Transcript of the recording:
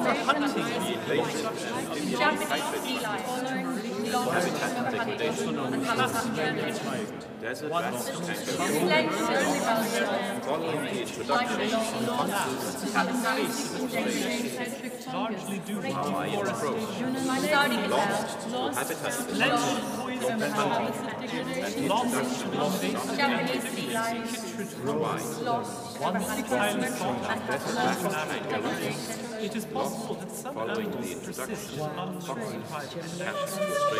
hunting the invasive Japanese sea lion, habitat degradation on desert rats and kangaroos, following the introduction of hunters, habitats, largely due to Hawaiian approach, lost habitat Japanese sea lion, it is possible that some following the animals introduction persist of unnotified. toxins,